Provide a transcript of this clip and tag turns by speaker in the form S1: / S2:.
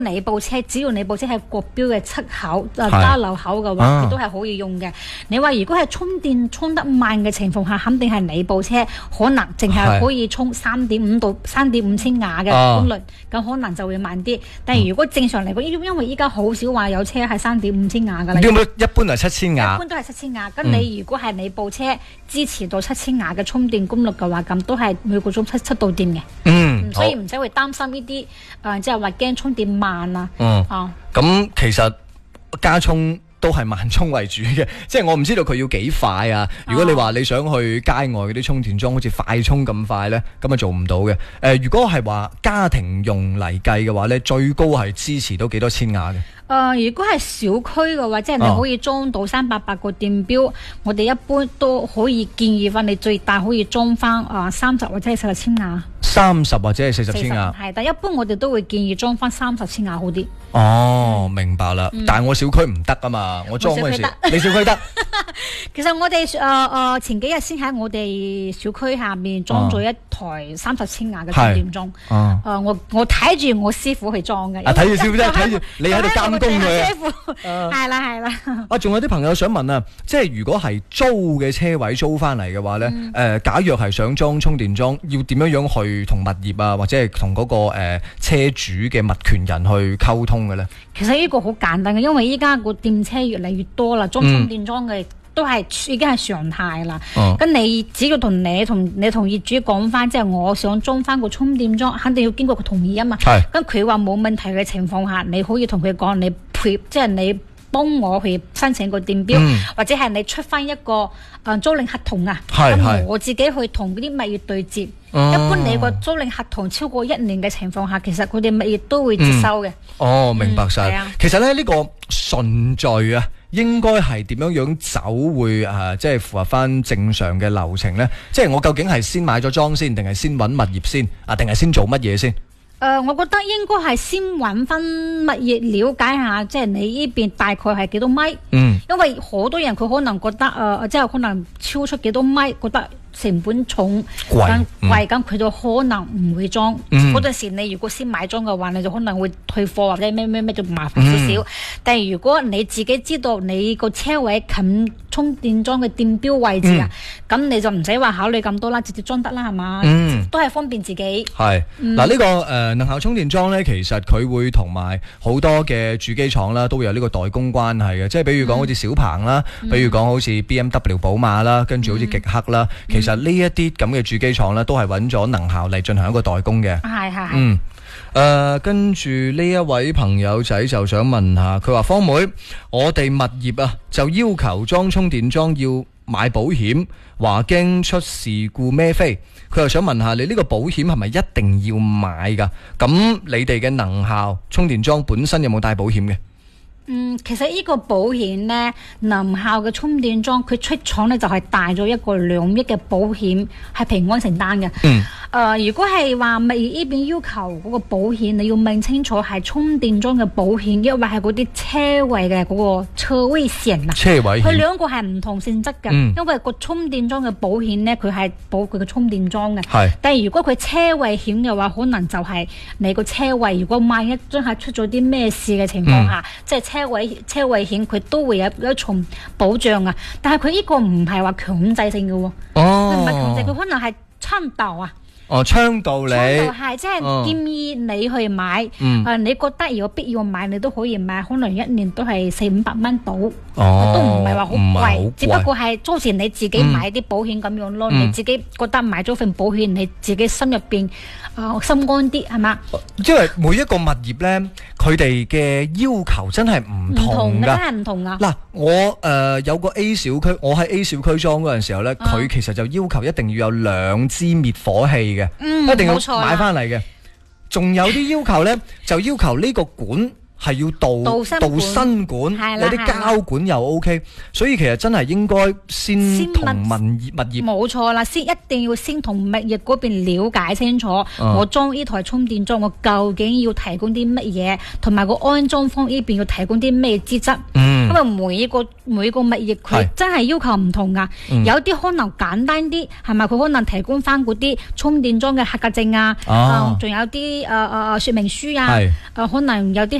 S1: 你部車只要你部車係國標嘅7口交流口嘅話，佢都係可以用嘅。你話如果係充電充得慢嘅情況下，肯定係你部車可能淨係可以充3.5到3.5千瓦嘅功率，咁可能就會慢啲。但係如果正常嚟講，因為依家好少話有車係3.5千瓦㗎啦。
S2: 一般係7000瓦。
S1: 一般都係7000瓦。咁你如果係你部車支持到7000瓦嘅充電功率嘅話，咁都係每個鐘7度電嘅。所以唔使會擔心呢啲即係話驚充電慢。
S2: 咁其實加充都係慢充為主嘅，即係我唔知道佢要幾快啊。如果你話你想去街外嗰啲充電樁好似快充咁快呢，咁啊做唔到嘅。如果係話家庭用嚟計嘅話呢，最高係支持到幾多千瓦嘅？
S1: 如果係小區嘅話，即係你可以裝到380個電錶，我哋一般都可以建議翻你最大可以裝翻30或者係40千瓦。
S2: 30或者係40千瓦，
S1: 係，但一般我哋都會建議裝翻30千瓦好啲。
S2: 明白啦。但係我小區唔得啊嘛，我裝嗰陣時，你小區得？
S1: 其實我哋前幾日先喺我哋小區下面裝咗一台30千瓦嘅充電樁。我睇住我師傅去裝嘅。
S2: 睇住師傅啫，睇住你喺度監工佢。
S1: 師傅係啦。
S2: 仲有啲朋友想問啊，即係如果係租嘅車位租翻嚟嘅話咧，假若係想裝充電樁，要點樣去同物業啊，或者係同嗰個車主嘅物權人去溝通嘅咧？
S1: 其實呢個好簡單嘅，因為依家個電車越嚟越多啦，裝充電樁嘅都係已經係常態啦。咁你只要同業主講翻，即係我想裝翻個充電樁，肯定要經過佢同意啊嘛。咁佢話冇問題嘅情況下，你可以同佢講，即係你幫我去申請個電錶，或者係你出翻一個租賃合同啊。咁我自己去同嗰啲物業對接。一般你個租賃合同超過1年嘅情況下，其實佢哋物業都會接收嘅。
S2: 明白晒。其實咧呢個順序啊，應該係點樣走會即係符合翻正常嘅流程呢？即係我究竟係先買咗莊先，定係先揾物業先定係先做乜嘢先？
S1: 我覺得應該係先揾翻物業，了解下即係你呢邊大概係幾多米。因為好多人佢可能覺得即係可能超出幾多米，覺得成本重貴，咁佢就可能唔會裝。嗰陣時你如果先買裝嘅話，你就可能會退貨或者咩就麻煩少少。但係如果你自己知道你個車位近充電樁嘅電錶位置咁你就唔使話考慮咁多啦，直接裝得啦，係嘛？都係方便自己。係
S2: 嗱，呢個能效充電樁呢，其實佢會同埋好多嘅主機廠啦，都會有呢個代工關係嘅。即係比如講好似小鵬啦，比如講好似 BMW 寶馬啦，跟住好似極氪啦。其實呢一啲咁嘅主機廠呢，都係揾咗能效嚟進行一個代工嘅。跟住呢一位朋友仔就想問下，佢話方妹，我哋物業就要求裝充電樁要買保險，話驚出事故孭飛。佢又想問下你呢個保險係咪一定要買噶？咁你哋嘅能效充電樁本身有冇帶保險嘅？
S1: 其實呢個保險呢，能效嘅充電樁佢出廠呢就係帶咗一個2億嘅保險，係平安承擔嘅。如果係話物業呢邊要求嗰個保險，你要問清楚係充電樁嘅保險，抑或係嗰啲車位嘅嗰個車位險啊。車位險佢兩個係唔同性質嘅。因為個充電樁嘅保險呢，佢係保佢嘅充電樁嘅。但係如果佢車位險嘅話，可能就係你個車位如果萬一真係出咗啲咩事嘅情況下，即係車位險佢都會有一重保障啊。但係佢呢個唔係話強制性嘅喎。佢唔係強制，佢可能係倡導啊。
S2: 倡導你
S1: 係即係建議你去買。你覺得如果必要買，你都可以買，可能1年都係400-500蚊到。都唔係話好貴，只不過係當時你自己買啲保險咁樣咯。你自己覺得買咗份保險，你自己心入邊心安啲係嘛？
S2: 因為每一個物業咧，佢哋嘅要求真係唔同㗎，真係唔同啊！嗱，我有個 A 小區，我喺 A 小區裝嗰陣時候咧，佢其實就要求一定要有2支滅火器嘅，一定要買翻嚟嘅。仲有啲要求咧，就要求呢個管係要鍍新管，有啲膠管又 OK， 所以其實真係應該先同物業
S1: 冇錯啦，一定要先同物業嗰邊了解清楚，我裝呢台充電樁，我究竟要提供啲乜嘢，同埋個安裝方呢邊要提供啲咩資質。 因為每個物業佢真係要求唔同噶，有啲可能簡單啲，係咪佢可能提供翻嗰啲充電樁嘅合格證啊，仲有啲說明書啊，可能有啲